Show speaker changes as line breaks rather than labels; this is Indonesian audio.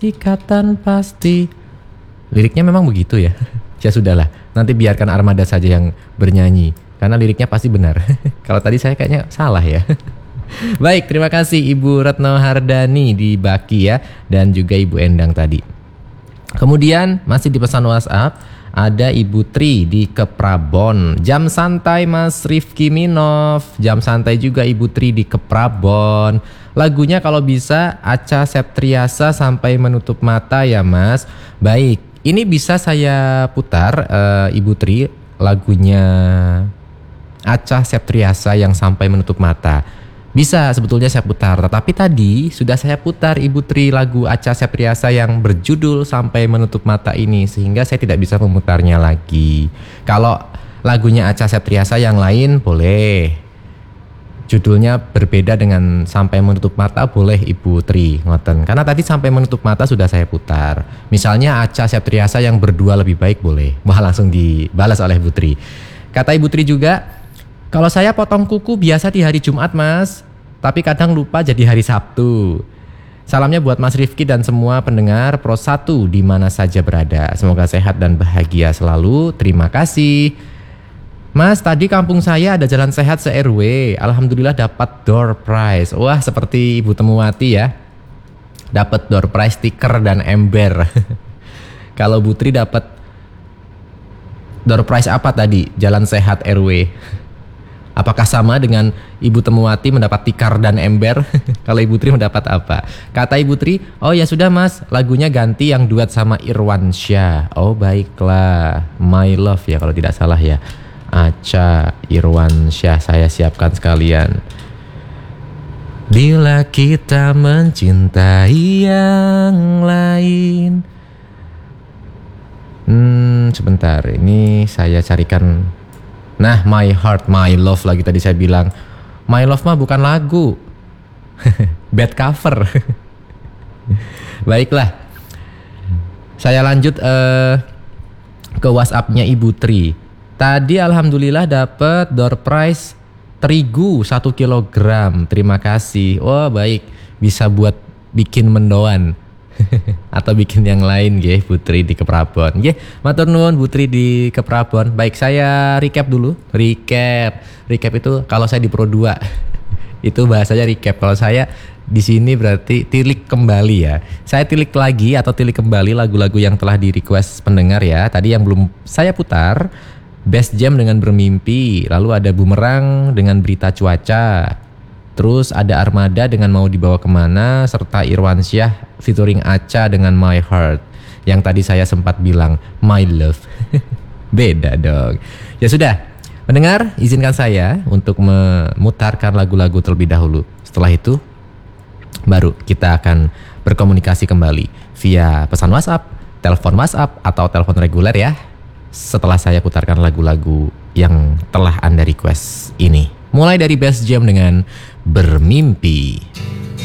ikatan pasti. Liriknya memang begitu ya. Ya sudahlah, nanti biarkan Armada saja yang bernyanyi karena liriknya pasti benar. Kalau tadi saya kayaknya salah ya. Baik, terima kasih Ibu Retno Hardani di Baki ya, dan juga Ibu Endang tadi. Kemudian masih di pesan WhatsApp ada Ibu Tri di Keprabon. Jam santai Mas Rifki Minov. Jam santai juga Ibu Tri di Keprabon. Lagunya kalau bisa Acha Septriasa Sampai Menutup Mata ya Mas. Baik, ini bisa saya putar Ibu Tri, lagunya Acha Septriasa yang Sampai Menutup Mata. Bisa sebetulnya saya putar, tetapi tadi sudah saya putar Ibu Tri lagu Acha Septriasa yang berjudul Sampai Menutup Mata ini, sehingga saya tidak bisa memutarnya lagi. Kalau lagunya Acha Septriasa yang lain boleh, judulnya berbeda dengan Sampai Menutup Mata boleh Ibu Tri, ngoten. Karena tadi Sampai Menutup Mata sudah saya putar. Misalnya Acha Septriasa yang Berdua Lebih Baik boleh. Wah, langsung dibalas oleh Ibu Tri. Kata Ibu Tri juga, kalau saya potong kuku biasa di hari Jumat Mas, tapi kadang lupa jadi hari Sabtu. Salamnya buat Mas Rifki dan semua pendengar Pro 1 di mana saja berada. Semoga sehat dan bahagia selalu. Terima kasih. Mas, tadi kampung saya ada jalan sehat se-RW. Alhamdulillah dapat door prize. Wah, seperti Ibu Temuwati ya. Dapat door prize stiker dan ember. Kalau Bu Tri dapat door prize apa tadi? Jalan sehat RW. Apakah sama dengan Ibu Temuwati mendapat tikar dan ember? Kalau Ibu Tri mendapat apa? Kata Ibu Tri, oh ya sudah Mas, lagunya ganti yang duet sama Irwansyah. Oh baiklah, My Love ya kalau tidak salah ya. Acha Irwansyah, saya siapkan sekalian. Bila kita mencintai yang lain. Sebentar, ini saya carikan. Nah, My Heart, My Love lagi tadi saya bilang. My Love mah bukan lagu. Bad cover. Baiklah. Saya lanjut ke WhatsApp-nya Ibu Tri. Tadi alhamdulillah dapat door prize terigu 1 kilogram. Terima kasih. Wah, baik. Bisa buat bikin mendoan. Atau bikin yang lain nggih Putri di Keprabon. Nggih, matur nuwun Putri di Keprabon. Baik, saya recap dulu. Recap itu kalau saya di Pro 2. Itu bahasanya recap. Kalau saya di sini berarti tilik kembali ya. Saya tilik lagi atau tilik kembali lagu-lagu yang telah di-request pendengar ya. Tadi yang belum saya putar, Best Jam dengan Bermimpi, lalu ada Bumerang dengan Berita Cuaca. Terus ada Armada dengan Mau Dibawa Kemana, serta Irwansyah featuring Acha dengan My Heart. Yang tadi saya sempat bilang My Love. Beda dong. Ya sudah, pendengar izinkan saya untuk memutarkan lagu-lagu terlebih dahulu. Setelah itu baru kita akan berkomunikasi kembali via pesan WhatsApp, telepon WhatsApp atau telepon reguler ya. Setelah saya putarkan lagu-lagu yang telah Anda request ini. Mulai dari Best Jam dengan Bermimpi.